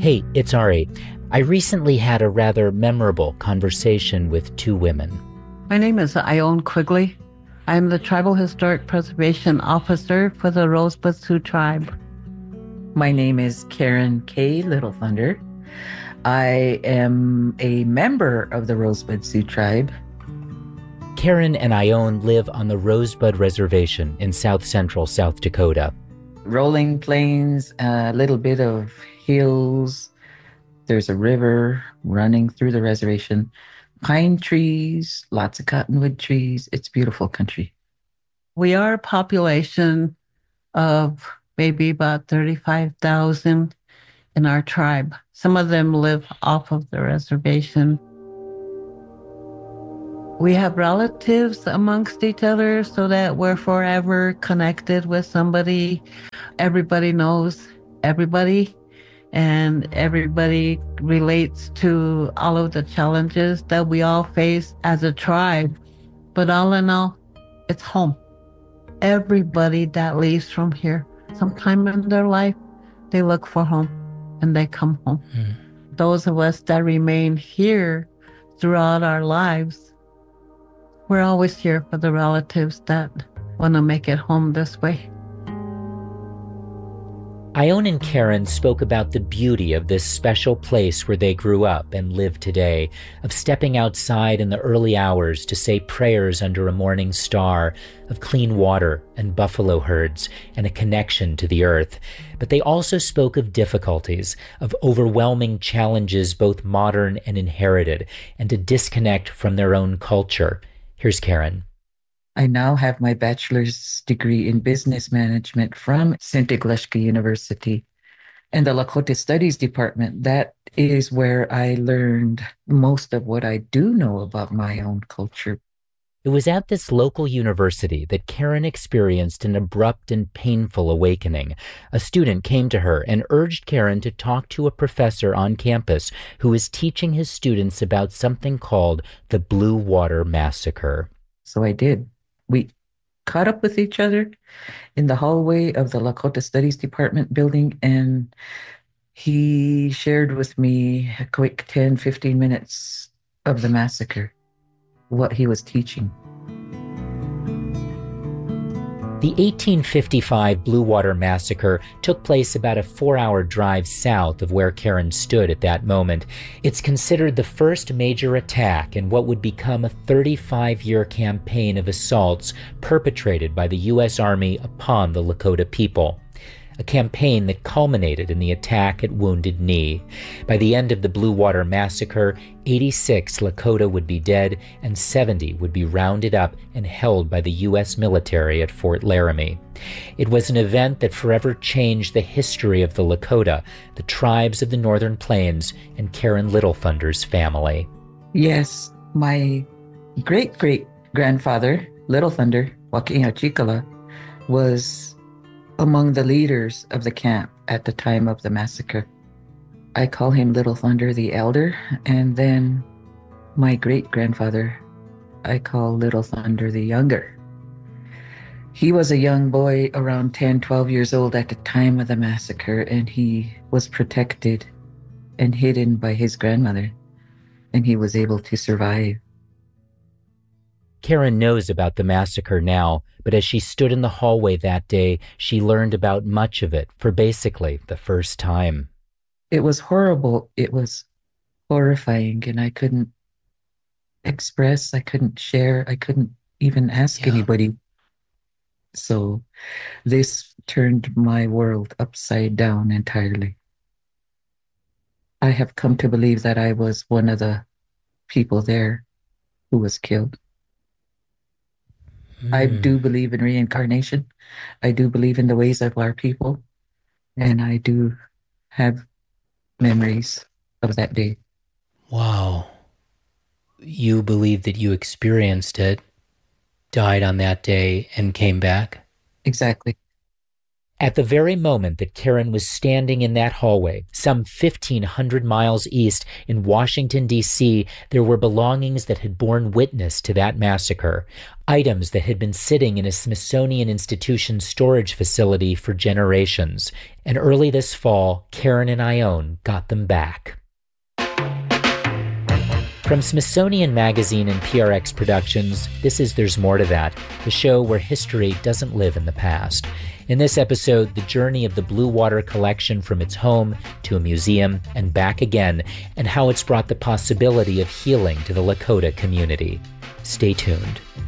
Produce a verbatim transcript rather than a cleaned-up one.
Hey, it's Ari. I recently had a rather memorable conversation with two women. My name is Ione Quigley. I'm the Tribal Historic Preservation Officer for the Rosebud Sioux Tribe. My name is Karen K. Little Thunder. I am a member of the Rosebud Sioux Tribe. Karen and Ione live on the Rosebud Reservation in south central South Dakota. Rolling plains, a little bit of hills. There's a river running through the reservation. Pine trees, lots of cottonwood trees. It's beautiful country. We are a population of maybe about thirty-five thousand in our tribe. Some of them live off of the reservation. We have relatives amongst each other so that we're forever connected with somebody. Everybody knows everybody, and everybody relates to all of the challenges that we all face as a tribe. But all in all, it's home. Everybody that leaves from here, sometime in their life, they look for home and they come home. Mm. Those of us that remain here throughout our lives, we're always here for the relatives that want to make it home this way. Ione and Karen spoke about the beauty of this special place where they grew up and live today, of stepping outside in the early hours to say prayers under a morning star, of clean water and buffalo herds and a connection to the earth. But they also spoke of difficulties, of overwhelming challenges, both modern and inherited, and a disconnect from their own culture. Here's Karen. I now have my bachelor's degree in business management from Saint Iglesias University and the Lakota Studies Department. That is where I learned most of what I do know about my own culture. It was at this local university that Karen experienced an abrupt and painful awakening. A student came to her and urged Karen to talk to a professor on campus who was teaching his students about something called the Blue Water Massacre. So I did. We caught up with each other in the hallway of the Lakota Studies Department building, and he shared with me a quick ten, fifteen minutes of the massacre, what he was teaching. The eighteen fifty-five Blue Water Massacre took place about a four-hour drive south of where Karen stood at that moment. It's considered the first major attack in what would become a thirty-five-year campaign of assaults perpetrated by the U S Army upon the Lakota people. A campaign that culminated in the attack at Wounded Knee. By the end of the Blue Water Massacre, eighty-six Lakota would be dead and seventy would be rounded up and held by the U S military at Fort Laramie. It was an event that forever changed the history of the Lakota, the tribes of the Northern Plains, and Karen Little Thunder's family. Yes, my great-great-grandfather, Little Thunder, Joaquin Achikala, was among the leaders of the camp at the time of the massacre. I call him Little Thunder the Elder, and then my great-grandfather, I call Little Thunder the Younger. He was a young boy around ten, twelve years old at the time of the massacre, and he was protected and hidden by his grandmother, and he was able to survive. Karen knows about the massacre now, but as she stood in the hallway that day, she learned about much of it for basically the first time. It was horrible. It was horrifying, and I couldn't express, I couldn't share, I couldn't even ask yeah. anybody. So this turned my world upside down entirely. I have come to believe that I was one of the people there who was killed. Mm. I do believe in reincarnation. I do believe in the ways of our people. And I do have memories of that day. Wow. You believe that you experienced it, died on that day, and came back? Exactly. At the very moment that Karen was standing in that hallway, some fifteen hundred miles east in Washington, D C, there were belongings that had borne witness to that massacre, items that had been sitting in a Smithsonian Institution storage facility for generations. And early this fall, Karen and Ione got them back. From Smithsonian Magazine and P R X Productions, this is There's More to That, the show where history doesn't live in the past. In this episode, the journey of the Blue Water Collection from its home to a museum and back again, and how it's brought the possibility of healing to the Lakota community. Stay tuned.